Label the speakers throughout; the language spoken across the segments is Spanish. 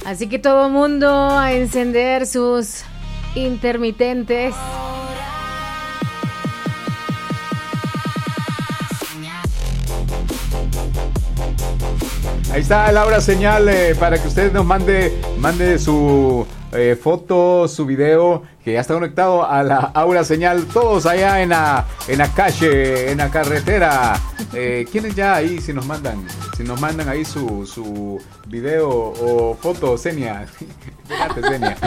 Speaker 1: Así que todo mundo a encender sus intermitentes.
Speaker 2: Ahí está Laura Señal para que usted nos mande su foto, su video, que ya está conectado a la Aura Señal. Todos allá en la calle, en la carretera. ¿Quiénes ya ahí si nos mandan ahí su video o foto, Senia? Fíjate, Senia.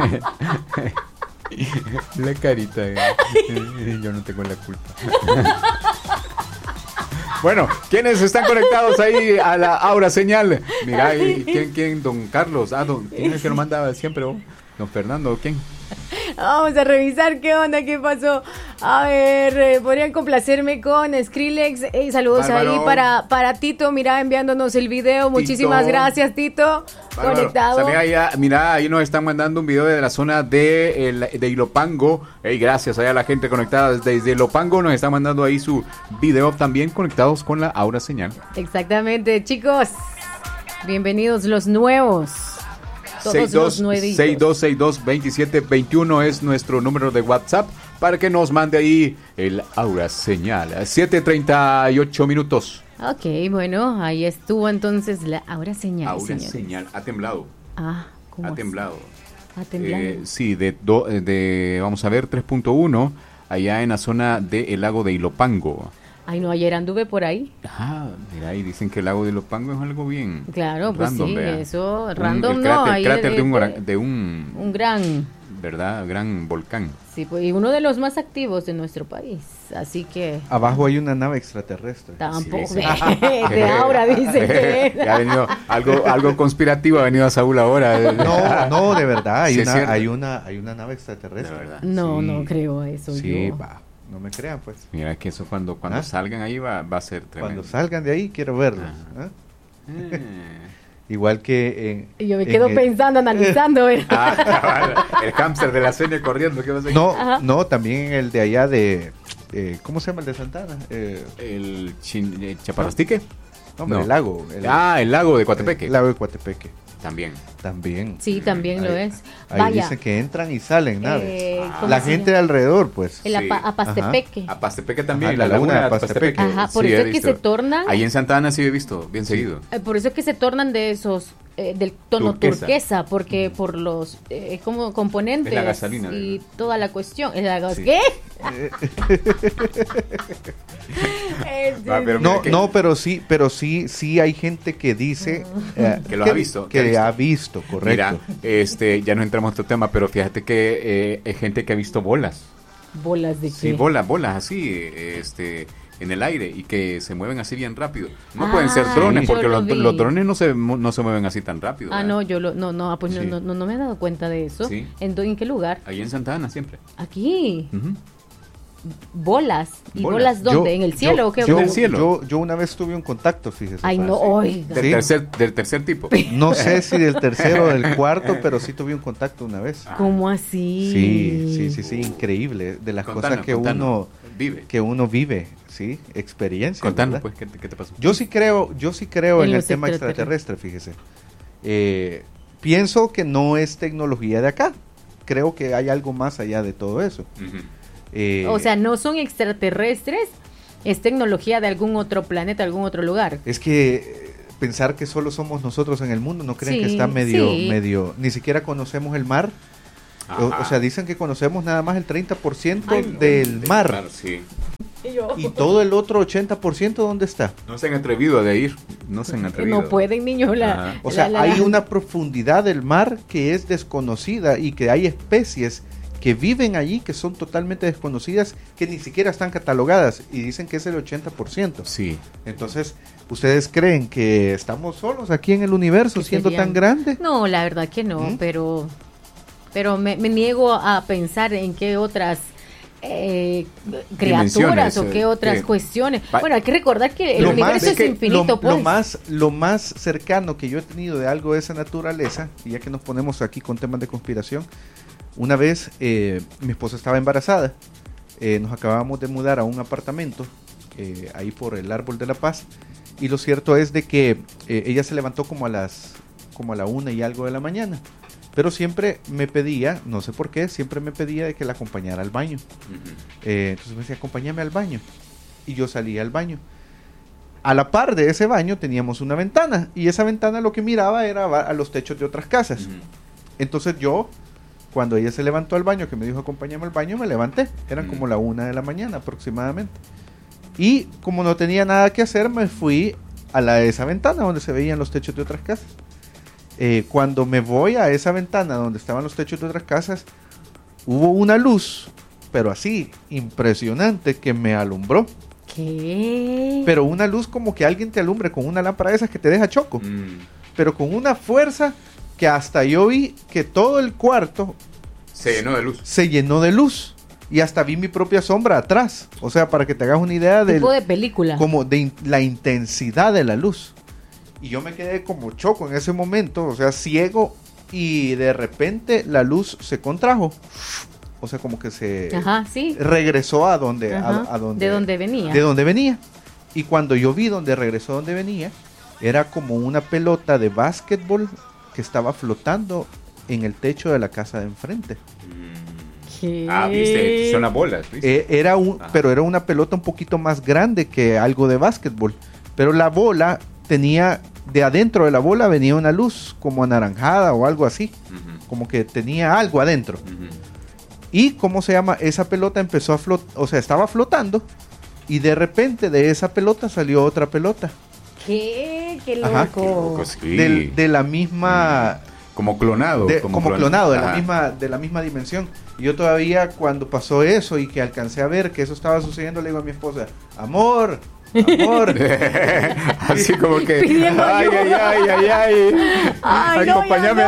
Speaker 2: La carita. Yo no tengo la culpa. Bueno, ¿quiénes están conectados ahí a la Aura Señal? Mira, ¿quién? Don Carlos. ¿Quién es el que nos manda siempre? Don Fernando, ¿quién?
Speaker 1: Vamos a revisar qué onda, qué pasó. A ver, podrían complacerme con Skrillex. Saludos
Speaker 2: Bárbaro.
Speaker 1: ahí para Tito, mira, enviándonos el video. Muchísimas gracias, Tito.
Speaker 2: Bárbaro.
Speaker 1: Conectado.
Speaker 2: Mira, ahí nos están mandando un video de la zona de Ilopango. Gracias allá a la gente conectada desde Ilopango. Nos están mandando ahí su video también conectados con la Aura Señal.
Speaker 1: Exactamente, chicos. Bienvenidos los nuevos. Todos los nuevitos.
Speaker 2: 6262-2721 es nuestro número de WhatsApp para que nos mande ahí el Aura Señal. 7:38 minutos.
Speaker 1: Ok, bueno, ahí estuvo entonces la Aura Señal.
Speaker 2: Aura
Speaker 1: señores.
Speaker 2: Señal. Ha temblado.
Speaker 1: ¿Cómo
Speaker 2: Ha
Speaker 1: así?
Speaker 2: temblado.
Speaker 1: ¿Ha temblado?
Speaker 2: Sí, vamos a ver, 3.1 allá en la zona del lago de Ilopango.
Speaker 1: Ay, no, ayer anduve por ahí.
Speaker 2: Mira, ahí dicen que el lago de Ilopango es algo bien
Speaker 1: Claro, pues
Speaker 2: random,
Speaker 1: sí,
Speaker 2: vea.
Speaker 1: eso, random
Speaker 2: el
Speaker 1: no.
Speaker 2: cráter
Speaker 1: ahí
Speaker 2: de un
Speaker 1: un gran,
Speaker 2: ¿verdad? Gran volcán.
Speaker 1: sí, pues, y uno de los más activos de nuestro país, así que
Speaker 3: Abajo hay una nave extraterrestre.
Speaker 1: tampoco,
Speaker 2: Sí,
Speaker 1: de Aura dice que
Speaker 2: Ya ha venido algo conspirativo, ha venido a Saúl ahora.
Speaker 3: No, de verdad,
Speaker 2: Sí, es cierto.
Speaker 3: hay una nave extraterrestre.
Speaker 2: De verdad.
Speaker 1: no,
Speaker 3: Sí.
Speaker 1: no creo eso
Speaker 3: Sí,
Speaker 1: yo.
Speaker 3: va. No me crean, pues.
Speaker 2: Mira que eso cuando
Speaker 3: ¿Ah?
Speaker 2: salgan ahí va a ser tremendo.
Speaker 3: Cuando salgan de ahí, quiero verlos.
Speaker 2: Ajá.
Speaker 3: ¿Ah? Igual que
Speaker 1: Y yo me quedo pensando, analizando.
Speaker 2: Cabal, el hámster de la Senia corriendo, ¿qué va a hacer?
Speaker 3: No, también el de allá de... ¿cómo se llama el de Santana?
Speaker 2: El Chaparrastique.
Speaker 3: Hombre,
Speaker 2: No.
Speaker 3: el lago.
Speaker 2: El lago de Coatepeque.
Speaker 3: El lago de Coatepeque.
Speaker 2: También.
Speaker 3: También.
Speaker 1: Sí, también lo es.
Speaker 3: Ahí
Speaker 1: Vaya,
Speaker 3: dice que entran y salen naves.
Speaker 1: ¿cómo
Speaker 3: La
Speaker 1: se
Speaker 3: gente
Speaker 1: llama?
Speaker 3: alrededor, pues.
Speaker 1: El
Speaker 2: Sí.
Speaker 1: Apastepeque.
Speaker 2: A Pastepeque también,
Speaker 3: Ajá,
Speaker 2: la laguna de
Speaker 3: Pastepeque.
Speaker 2: Pastepeque.
Speaker 1: Ajá, por
Speaker 2: Sí,
Speaker 1: eso
Speaker 2: he
Speaker 1: es que
Speaker 2: visto.
Speaker 1: se tornan.
Speaker 2: Ahí en Santa Ana sí he visto, bien seguido.
Speaker 1: Por eso es que se tornan de esos, del tono
Speaker 2: Turquesa.
Speaker 1: turquesa, porque por los como componentes
Speaker 2: Es la gasolina,
Speaker 1: y
Speaker 2: ¿verdad?
Speaker 1: toda la cuestión. ¿Es la
Speaker 2: Sí.
Speaker 1: ¿Qué?
Speaker 3: No, pero sí hay gente que dice
Speaker 2: Que lo ha visto,
Speaker 3: que
Speaker 2: que ha
Speaker 3: ha visto, correcto.
Speaker 2: Mira, ya no entramos en otro tema, pero fíjate que hay gente que ha visto bolas.
Speaker 1: ¿Bolas de qué?
Speaker 2: Sí, bolas así, en el aire y que se mueven así bien rápido. No pueden ser drones,
Speaker 1: yo
Speaker 2: porque
Speaker 1: lo vi.
Speaker 2: los drones no se mueven así tan rápido. ¿verdad?
Speaker 1: No, pues
Speaker 2: Sí.
Speaker 1: no me he dado cuenta de eso.
Speaker 2: Sí.
Speaker 1: ¿En qué lugar?
Speaker 2: Ahí en Santa Ana siempre.
Speaker 1: Aquí.
Speaker 2: Ujú.
Speaker 1: ¿Bolas? ¿Y
Speaker 2: Bolas.
Speaker 1: bolas dónde? ¿En el cielo o qué?
Speaker 2: En el cielo.
Speaker 3: Yo una vez tuve un contacto, fíjese.
Speaker 1: Ay, no, oiga.
Speaker 2: Del tercer tipo.
Speaker 3: No sé si del tercero o del cuarto, pero sí tuve un contacto una vez.
Speaker 1: ¿Cómo así?
Speaker 3: Sí, increíble. De las
Speaker 2: Contanos,
Speaker 3: cosas que uno vive, sí, experiencia.
Speaker 2: Contanos,
Speaker 3: ¿verdad?
Speaker 2: pues, ¿qué te pasó?
Speaker 3: Yo sí creo
Speaker 1: En
Speaker 3: en el
Speaker 1: los
Speaker 3: tema extraterrestre, fíjese. Pienso que no es tecnología de acá. Creo que hay algo más allá de todo eso.
Speaker 2: Ujú.
Speaker 1: O sea, no son extraterrestres, es tecnología de algún otro planeta, algún otro lugar.
Speaker 3: Es que pensar que solo somos nosotros en el mundo, ¿no creen
Speaker 1: Sí,
Speaker 3: que está
Speaker 1: sí.
Speaker 3: medio, ni siquiera conocemos el mar? O sea, dicen que conocemos nada más el 30% del mar.
Speaker 2: Claro, sí.
Speaker 3: Y todo el otro 80%, ¿dónde está?
Speaker 2: No se han atrevido a ir. No se han atrevido.
Speaker 1: No pueden, niños.
Speaker 2: Ajá.
Speaker 3: O sea, hay una profundidad del mar que es desconocida y que hay especies que viven allí que son totalmente desconocidas, que ni siquiera están catalogadas y dicen que es el 80%.
Speaker 2: Sí.
Speaker 3: Entonces, ¿ustedes creen que estamos solos aquí en el universo
Speaker 1: Que
Speaker 3: siendo
Speaker 1: serían-
Speaker 3: tan grande?
Speaker 1: No, la verdad que no,
Speaker 3: ¿Mm?
Speaker 1: pero me niego a pensar en qué otras criaturas
Speaker 2: Dimensiones,
Speaker 1: o qué otras
Speaker 2: que-
Speaker 1: cuestiones.
Speaker 2: Va-
Speaker 1: Bueno, hay que recordar que el
Speaker 3: Lo
Speaker 1: universo
Speaker 3: más-
Speaker 1: es
Speaker 3: que
Speaker 1: infinito, pues.
Speaker 3: lo más cercano que yo he tenido de algo de esa naturaleza, y ya que nos ponemos aquí con temas de conspiración, una vez mi esposa estaba embarazada, nos acabábamos de mudar a un apartamento ahí por el Árbol de la Paz, y lo cierto es de que ella se levantó como a las como a la 1 y algo de la mañana. Pero siempre me pedía, no sé por qué, siempre me pedía de que la acompañara al baño. Entonces me decía, acompáñame al baño. Y yo salía al baño. A la par de ese baño teníamos una ventana. Y esa ventana lo que miraba era a los techos de otras casas. Entonces yo, cuando ella se levantó al baño, que me dijo acompáñame al baño, me levanté. Eran como la 1 de la mañana aproximadamente. Y como no tenía nada que hacer, me fui a esa ventana donde se veían los techos de otras casas. Cuando me voy a esa ventana donde estaban los techos de otras casas, hubo una luz, pero así, impresionante, que me alumbró.
Speaker 1: ¿Qué?
Speaker 3: Pero una luz como que alguien te alumbre con una lámpara de esas que te deja choco. Pero con una fuerza que hasta yo vi que todo el cuarto
Speaker 2: se llenó de luz.
Speaker 3: Se llenó de luz. Y hasta vi mi propia sombra atrás. O sea, para que te hagas una idea de...
Speaker 1: Tipo de película.
Speaker 3: Como de la intensidad de la luz. Y yo me quedé como choco en ese momento, o sea, ciego, y de repente la luz se contrajo. O sea, como que se regresó a donde, a donde...
Speaker 1: De donde venía.
Speaker 3: De donde venía. Y cuando yo vi donde regresó donde venía, era como una pelota de básquetbol que estaba flotando en el techo de la casa de enfrente.
Speaker 1: ¿Qué?
Speaker 2: Viste, son las bolas, ¿viste?
Speaker 3: Pero era una pelota un poquito más grande que algo de básquetbol. Pero la bola tenía, de adentro de la bola venía una luz como anaranjada o algo así. Como que tenía algo adentro. Y, ¿cómo se llama? Esa pelota empezó a flotar, o sea, estaba flotando. Y de repente de esa pelota salió otra pelota.
Speaker 1: ¿Qué? ¡Qué loco!
Speaker 3: Ajá, qué
Speaker 2: loco, sí.
Speaker 3: De la misma...
Speaker 2: Como clonado.
Speaker 3: Como clonado, de la misma dimensión. Y yo todavía, cuando pasó eso y que alcancé a ver que eso estaba sucediendo, le digo a mi esposa, amor.
Speaker 2: Así como que ay, acompáñame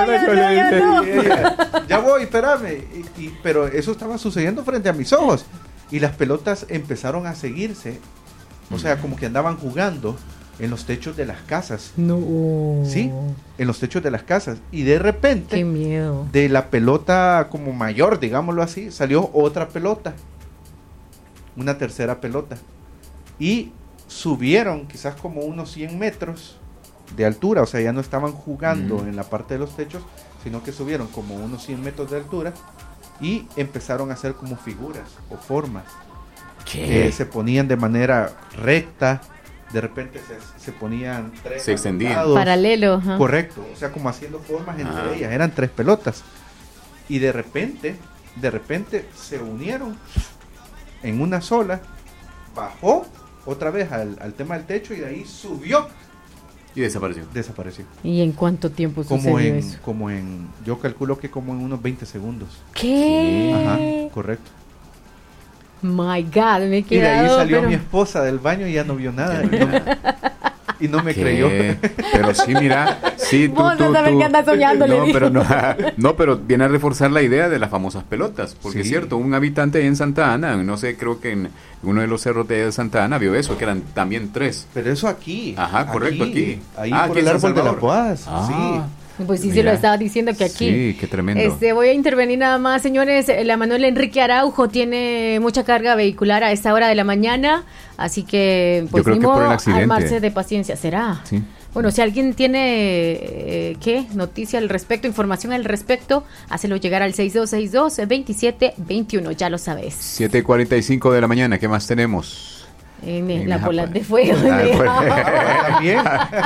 Speaker 3: ya voy, espérame. Pero eso estaba sucediendo frente a mis ojos. Y las pelotas empezaron a seguirse. O sea, como que andaban jugando en los techos de las casas.
Speaker 1: No.
Speaker 3: Sí, en los techos de las casas. Y de repente,
Speaker 1: qué miedo.
Speaker 3: De la pelota como mayor, digámoslo así, salió otra pelota. Una tercera pelota. Y subieron quizás como unos 100 metros de altura. O sea, ya no estaban jugando en la parte de los techos, sino que subieron como unos 100 metros de altura y empezaron a hacer como figuras o formas. Que se ponían de manera recta. De repente se ponían tres.
Speaker 2: Se extendían.
Speaker 1: Paralelo.
Speaker 3: Correcto. O sea, como haciendo formas entre ellas. Eran 3 pelotas. Y de repente se unieron en una sola. Bajó otra vez al tema del techo y de ahí subió.
Speaker 2: Y desapareció.
Speaker 1: ¿Y en cuánto tiempo sucedió eso?
Speaker 3: Yo calculo que como en unos 20 segundos.
Speaker 1: ¿Qué?
Speaker 3: Ajá, correcto.
Speaker 1: My God, me he quedado...
Speaker 3: Y de ahí salió mi esposa del baño y ya no vio nada. Y no me creyó.
Speaker 2: Pero sí, mira, sí,
Speaker 1: tú sabes que andas soñando,
Speaker 2: no, pero viene a reforzar la idea de las famosas pelotas, porque es cierto, un habitante en Santa Ana, no sé, creo que en uno de los cerros de Santa Ana vio eso, que eran también 3.
Speaker 3: Pero eso aquí.
Speaker 2: Ajá, correcto, aquí.
Speaker 3: Ahí por el árbol de la Paz. Sí.
Speaker 1: Pues sí, se lo estaba diciendo que aquí.
Speaker 2: Sí, qué tremendo.
Speaker 1: Voy a intervenir nada más, señores. La Manuel Enrique Araujo tiene mucha carga vehicular a esta hora de la mañana, así que pues
Speaker 2: yo creo que por el accidente.
Speaker 1: Armarse de paciencia. ¿Será?
Speaker 2: Sí.
Speaker 1: Bueno, si alguien tiene noticia al respecto, información al respecto, hácelo llegar al 6262-2721, ya lo sabes.
Speaker 2: 7:45 de la mañana, ¿qué más tenemos?
Speaker 1: Las bolas de fuego.
Speaker 3: También.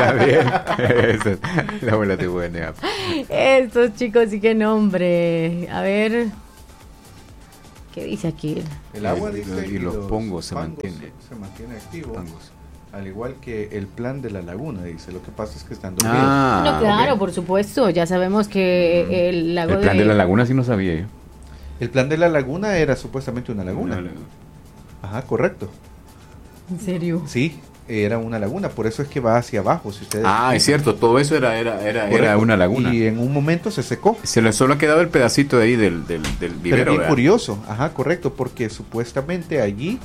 Speaker 2: La bola de fuego.
Speaker 1: Estos chicos, sí que nombre. A ver, ¿qué dice aquí?
Speaker 3: El agua dice
Speaker 2: y los pongos se mantienen
Speaker 3: activos. Al igual que el plan de la laguna, dice. Lo que pasa es que están
Speaker 1: dormidos. No, claro, por supuesto. Ya sabemos que el lago
Speaker 2: el plan de la laguna sí no sabía yo.
Speaker 3: El plan de la laguna era supuestamente una laguna. Ajá, correcto.
Speaker 1: ¿En serio?
Speaker 3: Sí, era una laguna, por eso es que va hacia abajo. Si ustedes
Speaker 2: es cierto, todo eso era una laguna.
Speaker 3: Y en un momento se secó.
Speaker 2: Solo ha quedado el pedacito de ahí del vivero.
Speaker 3: Pero bien curioso, correcto, porque supuestamente allí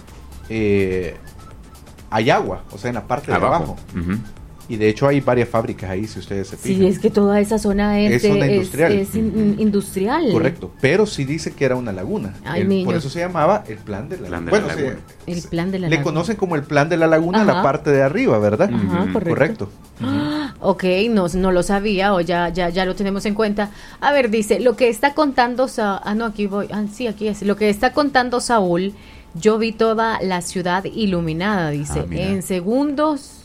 Speaker 3: hay agua, o sea, en la parte de abajo. Y de hecho hay varias fábricas ahí, si ustedes se fijan.
Speaker 1: Sí, es que toda esa zona es industrial. Es industrial.
Speaker 3: Correcto, pero sí dice que era una laguna. Por eso se llamaba el plan de la laguna.
Speaker 1: El plan de la
Speaker 3: laguna. Le conocen como el plan de la laguna la parte de arriba, ¿verdad?
Speaker 1: Ajá, correcto. Ok, no lo sabía o ya lo tenemos en cuenta. A ver, dice, lo que está contando aquí es. Lo que está contando Saúl, yo vi toda la ciudad iluminada, dice. En segundos,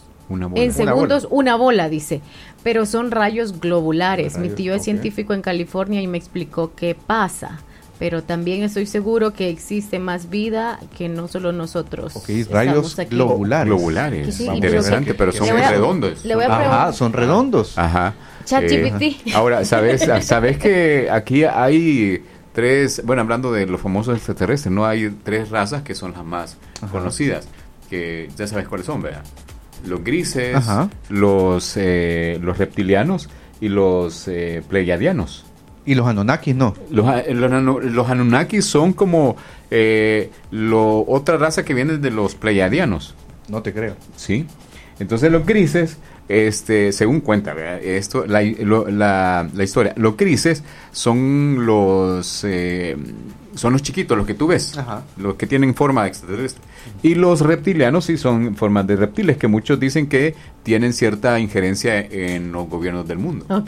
Speaker 1: una bola, dice. Pero son rayos globulares. Mi tío es científico en California y me explicó qué pasa. Pero también estoy seguro que existe más vida que no solo nosotros.
Speaker 3: Ok, rayos globulares.
Speaker 2: Globulares, sí, interesante, pero son redondos.
Speaker 3: Le voy a preguntar. Ajá, son redondos.
Speaker 2: Ajá.
Speaker 1: ChatGPT.
Speaker 2: Ahora, ¿sabes que aquí hay 3, bueno, hablando de los famosos extraterrestres, no hay 3 razas que son las más conocidas, que ya sabes cuáles son, ¿verdad? Los grises, los reptilianos y los pleiadianos.
Speaker 3: ¿Y los Anunnakis no?
Speaker 2: Los Anunnakis son como otra raza que viene de los pleiadianos.
Speaker 3: No te creo.
Speaker 2: Sí. Entonces los grises, según cuenta, ¿verdad? La historia, los grises son los chiquitos, los que tú ves, los que tienen forma de extraterrestre. Y los reptilianos sí son formas de reptiles, que muchos dicen que tienen cierta injerencia en los gobiernos del mundo.
Speaker 1: Ok,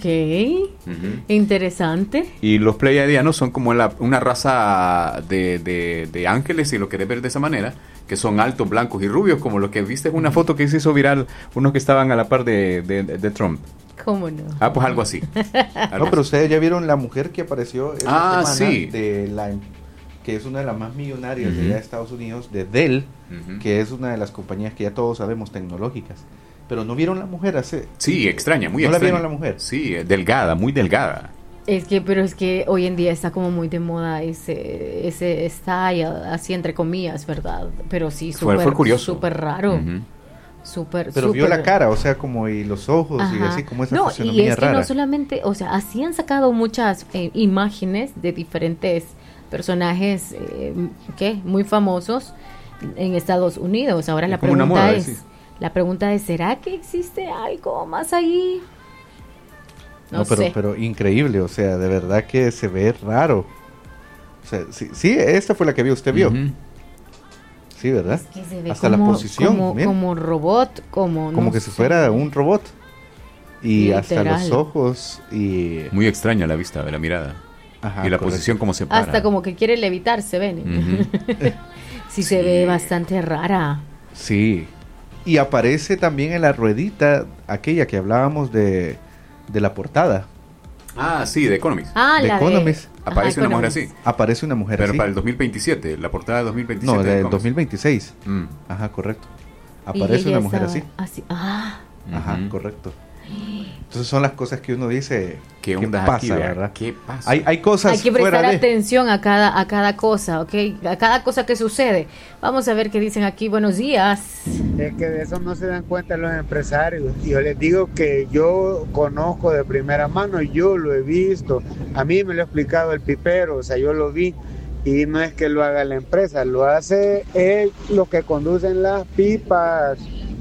Speaker 1: interesante.
Speaker 2: Y los pleiadianos son como una raza de ángeles, si lo querés ver de esa manera, que son altos, blancos y rubios, como lo que viste en una foto que se hizo viral, unos que estaban a la par de Trump.
Speaker 1: ¿Cómo no?
Speaker 2: Pues algo así.
Speaker 3: Pero ustedes ya vieron la mujer que apareció esta semana,
Speaker 2: sí,
Speaker 3: que es una de las más millonarias de allá de Estados Unidos, de Dell, que es una de las compañías que ya todos sabemos tecnológicas. Pero ¿no vieron la mujer hace?
Speaker 2: Sí, extraña, muy
Speaker 3: extraña. ¿No la vieron la mujer?
Speaker 2: Sí, delgada, muy delgada.
Speaker 1: Pero es que hoy en día está como muy de moda ese style, así entre comillas, ¿verdad? Pero sí,
Speaker 2: fue curioso.
Speaker 1: Súper raro.
Speaker 3: Pero vio la cara, o sea, como y los ojos y así como esa fisionomía
Speaker 1: y es
Speaker 3: rara.
Speaker 1: Que no solamente, o sea, así han sacado muchas imágenes de diferentes personajes muy famosos en Estados Unidos. Ahora la pregunta es, ¿será que existe algo más ahí? No sé.
Speaker 3: Pero increíble, o sea, de verdad que se ve raro. O sea, sí, esta fue la que usted vio. Sí, ¿verdad?
Speaker 1: Es que se ve
Speaker 3: hasta la posición.
Speaker 1: Como robot, como
Speaker 3: que si fuera un robot. Y
Speaker 1: literal.
Speaker 3: hasta los ojos y...
Speaker 2: Muy extraña la vista, la mirada. Y la posición como se para.
Speaker 1: Hasta como que quiere levitar, se ven. Sí, se ve bastante rara.
Speaker 3: Sí. Y aparece también en la ruedita aquella que hablábamos de la portada.
Speaker 2: Sí, de Economist.
Speaker 3: De Economist.
Speaker 2: Aparece una mujer así.
Speaker 3: Aparece una mujer así.
Speaker 2: Pero para el 2027, la portada de 2027.
Speaker 3: No, del 2026. Correcto. Aparece una mujer así. Correcto. Entonces son las cosas que uno dice,
Speaker 2: ¿qué onda
Speaker 3: pasa,
Speaker 2: aquí,
Speaker 3: verdad?
Speaker 2: ¿Qué pasa?
Speaker 3: Hay cosas.
Speaker 1: Hay que prestar atención a cada cosa, ¿ok? A cada cosa que sucede. Vamos a ver qué dicen aquí. Buenos días.
Speaker 4: Es que de eso no se dan cuenta los empresarios. Yo les digo que yo conozco de primera mano, yo lo he visto. A mí me lo ha explicado el pipero, o sea, yo lo vi. Y no es que lo haga la empresa, lo hace los que conducen las pipas.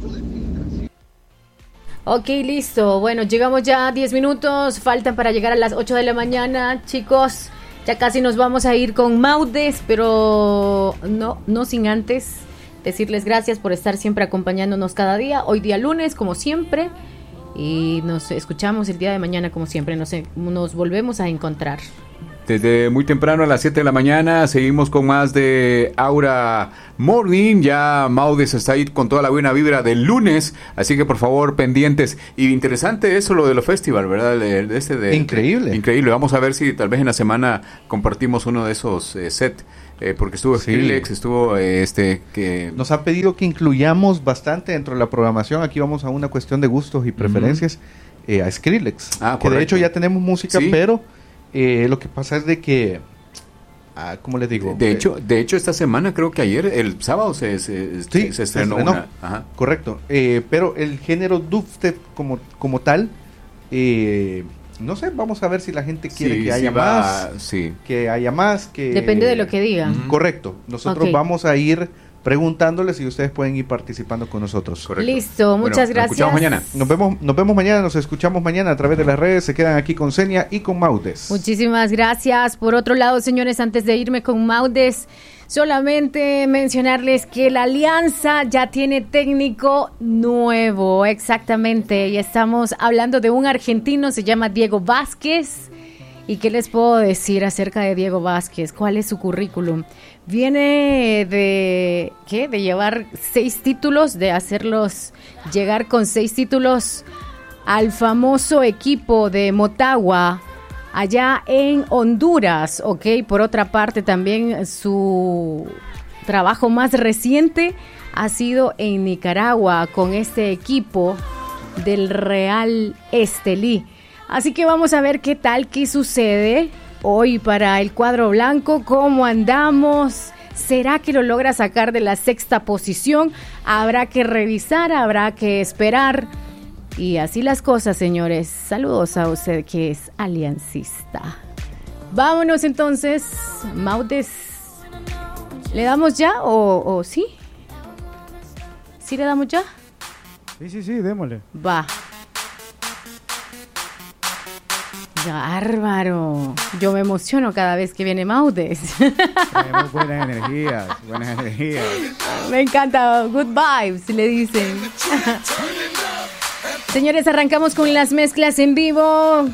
Speaker 1: Ok, listo. Bueno, llegamos ya a 10 minutos. Faltan para llegar a las 8 de la mañana, chicos. Ya casi nos vamos a ir con Maudes, pero no sin antes decirles gracias por estar siempre acompañándonos cada día. Hoy día lunes, como siempre. Y nos escuchamos el día de mañana, como siempre. Nos volvemos a encontrar.
Speaker 2: Desde muy temprano a las 7 de la mañana seguimos con más de Aura Morning. Ya Maudes está ahí con toda la buena vibra del lunes, así que por favor pendientes. Y interesante eso, lo de los festivals, ¿verdad?
Speaker 3: Increíble.
Speaker 2: Increíble. Vamos a ver si tal vez en la semana compartimos uno de esos sets. Porque estuvo Skrillex, estuvo que... Nos
Speaker 3: ha pedido que incluyamos bastante dentro de la programación. Aquí vamos a una cuestión de gustos y preferencias. A Skrillex. Que correcto. De hecho ya tenemos música, pero... lo que pasa es de que, ¿cómo les digo?
Speaker 2: De hecho esta semana, creo que ayer, el sábado se estrenó una.
Speaker 3: Correcto. Pero el género dubstep como tal, no sé, vamos a ver si la gente quiere que haya más. Que haya más.
Speaker 1: Depende de lo que diga.
Speaker 3: Correcto. Nosotros vamos a ir preguntándoles y ustedes pueden ir participando con nosotros.
Speaker 2: Correcto.
Speaker 1: Listo, muchas gracias.
Speaker 2: Nos escuchamos mañana.
Speaker 3: Nos vemos mañana, nos escuchamos mañana a través de las redes. Se quedan aquí con Senia y con Maudes.
Speaker 1: Muchísimas gracias. Por otro lado, señores, antes de irme con Maudes, solamente mencionarles que la Alianza ya tiene técnico nuevo, exactamente. Y estamos hablando de un argentino, se llama Diego Vázquez. ¿Y qué les puedo decir acerca de Diego Vázquez? ¿Cuál es su currículum? Viene de llevar 6 títulos, de hacerlos llegar con 6 títulos al famoso equipo de Motagua, allá en Honduras, ¿ok? Por otra parte, también su trabajo más reciente ha sido en Nicaragua con este equipo del Real Estelí. Así que vamos a ver qué sucede hoy para el cuadro blanco, cómo andamos. ¿Será que lo logra sacar de la 6ª posición? Habrá que revisar, habrá que esperar. Y así las cosas, señores. Saludos a usted que es aliancista. Vámonos entonces, Maudes. ¿Le damos ya o sí? ¿Sí le damos ya?
Speaker 5: Sí, démosle.
Speaker 1: Va. Bárbaro. Yo me emociono cada vez que viene Maudes.
Speaker 5: Tenemos buenas energías.
Speaker 1: Me encanta. Good vibes, le dicen. Señores, arrancamos con las mezclas en vivo.